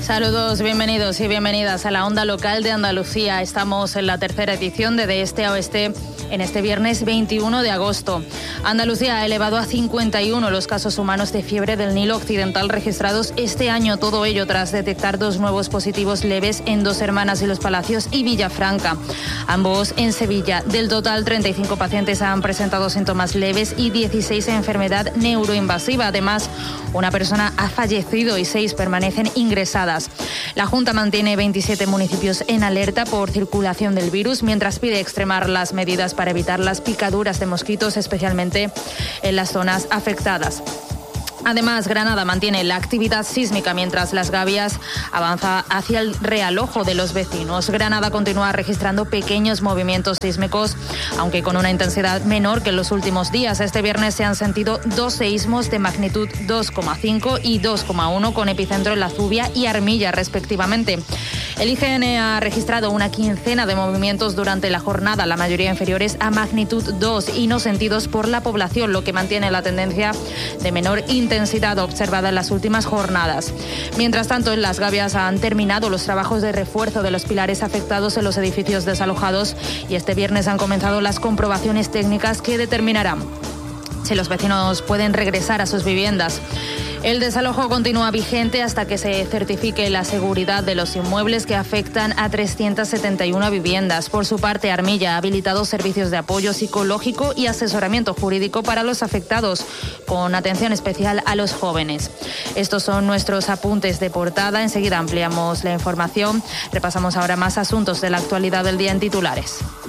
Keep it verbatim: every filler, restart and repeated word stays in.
Saludos, bienvenidos y bienvenidas a la Onda Local de Andalucía. Estamos en la tercera edición de De Este a Oeste en este viernes veintiuno de agosto. Andalucía ha elevado a cincuenta y uno los casos humanos de fiebre del Nilo Occidental registrados este año. Todo ello tras detectar dos nuevos positivos leves en Dos Hermanas y Los Palacios y Villafranca, ambos en Sevilla. Del total, treinta y cinco pacientes han presentado síntomas leves y dieciséis enfermedad neuroinvasiva. Además, una persona ha fallecido y seis permanecen ingresadas. La Junta mantiene veintisiete municipios en alerta por circulación del virus, mientras pide extremar las medidas para evitar las picaduras de mosquitos, especialmente en las zonas afectadas. Además, Granada mantiene la actividad sísmica mientras Las Gavias avanza hacia el realojo de los vecinos. Granada continúa registrando pequeños movimientos sísmicos, aunque con una intensidad menor que en los últimos días. Este viernes se han sentido dos seísmos de magnitud dos coma cinco y dos coma uno con epicentro en La Zubia y Armilla, respectivamente. El I G N ha registrado una quincena de movimientos durante la jornada, la mayoría inferiores a magnitud dos y no sentidos por la población, lo que mantiene la tendencia de menor intensidad intensidad observada en las últimas jornadas. Mientras tanto, en Las Gavias han terminado los trabajos de refuerzo de los pilares afectados en los edificios desalojados y este viernes han comenzado las comprobaciones técnicas que determinarán si los vecinos pueden regresar a sus viviendas. El desalojo continúa vigente hasta que se certifique la seguridad de los inmuebles que afectan a trescientas setenta y una viviendas. Por su parte, Armilla ha habilitado servicios de apoyo psicológico y asesoramiento jurídico para los afectados, con atención especial a los jóvenes. Estos son nuestros apuntes de portada. Enseguida ampliamos la información. Repasamos ahora más asuntos de la actualidad del día en titulares.